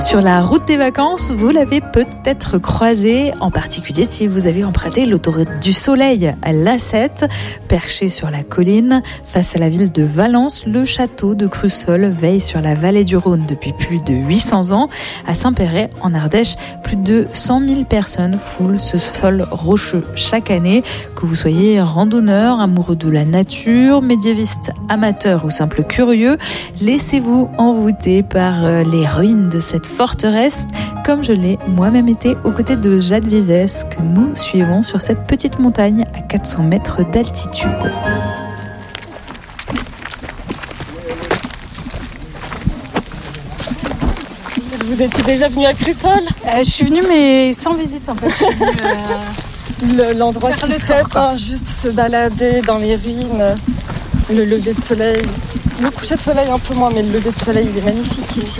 Sur la route des vacances, vous l'avez peut-être croisé, en particulier si vous avez emprunté l'autoroute du Soleil à l'A7. Perché sur la colline, face à la ville de Valence, le château de Crussol veille sur la vallée du Rhône depuis plus de 800 ans. À Saint-Péret, en Ardèche, plus de 100 000 personnes foulent ce sol rocheux chaque année. Que vous soyez randonneur, amoureux de la nature, médiéviste, amateur ou simple curieux, laissez-vous envoûter par les ruines de cette forteresse, comme je l'ai moi-même été aux côtés de Jade Vives, que nous suivons sur cette petite montagne à 400 mètres d'altitude. Vous étiez déjà venu à Crussol ? Je suis venue mais sans visite en fait. L'endroit secret, juste se balader dans les ruines, le lever de soleil. Le coucher de soleil un peu moins, mais le lever de soleil il est magnifique ici.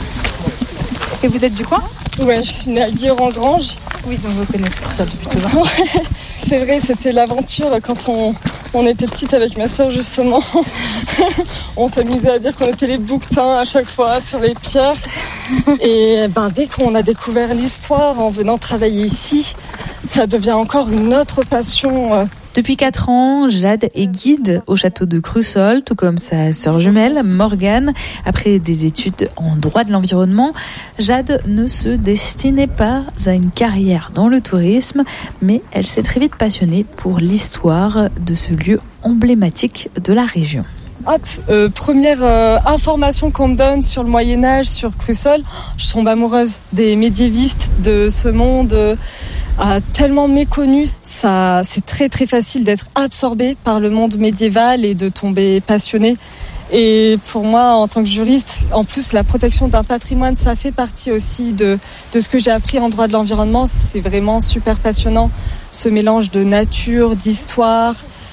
Et vous êtes du coin ? Ouais, je suis née à Guire-en-Grange. Oui, donc vous connaissez Crussol depuis toujours. Ouais, c'est vrai, c'était l'aventure quand on était petite avec ma sœur justement. On s'amusait à dire qu'on était les bouquetins à chaque fois sur les pierres. Et dès qu'on a découvert l'histoire en venant travailler ici, ça devient encore une autre passion. Depuis 4 ans, Jade est guide au château de Crussol, tout comme sa sœur jumelle, Morgane. Après des études en droit de l'environnement, Jade ne se destinait pas à une carrière dans le tourisme, mais elle s'est très vite passionnée pour l'histoire de ce lieu emblématique de la région. Première information qu'on me donne sur le Moyen-Âge, sur Crussol, je tombe amoureuse des médiévistes, de ce monde tellement méconnu. C'est très très facile d'être absorbé par le monde médiéval et de tomber passionné. Et pour moi, en tant que juriste, en plus la protection d'un patrimoine, ça fait partie aussi de ce que j'ai appris en droit de l'environnement. C'est vraiment super passionnant, ce mélange de nature, d'histoire.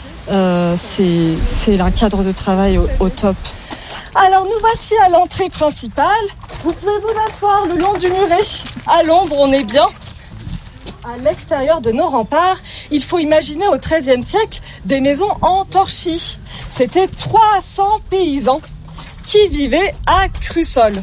C'est un cadre de travail au top. Alors nous voici à l'entrée principale. Vous pouvez vous asseoir le long du muret. À l'ombre, on est bien. À l'extérieur de nos remparts, il faut imaginer au XIIIe siècle des maisons en torchis. C'était 300 paysans qui vivaient à Crussol.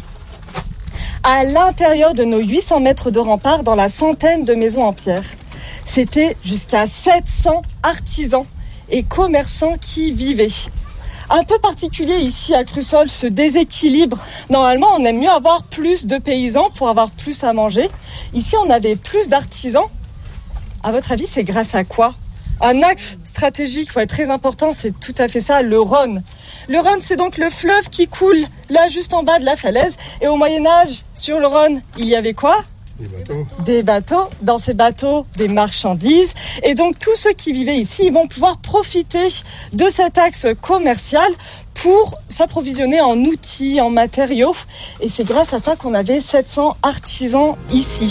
À l'intérieur de nos 800 mètres de remparts, dans la centaine de maisons en pierre, c'était jusqu'à 700 artisans et commerçants qui vivaient. Un peu particulier ici à Crussol, ce déséquilibre. Normalement, on aime mieux avoir plus de paysans pour avoir plus à manger. Ici, on avait plus d'artisans. À votre avis, c'est grâce à quoi ? Un axe stratégique très important, c'est tout à fait ça, le Rhône. Le Rhône, c'est donc le fleuve qui coule là, juste en bas de la falaise. Et au Moyen-Âge, sur le Rhône, il y avait quoi ? Des bateaux. Dans ces bateaux, des marchandises. Et donc, tous ceux qui vivaient ici, ils vont pouvoir profiter de cet axe commercial pour s'approvisionner en outils, en matériaux. Et c'est grâce à ça qu'on avait 700 artisans ici.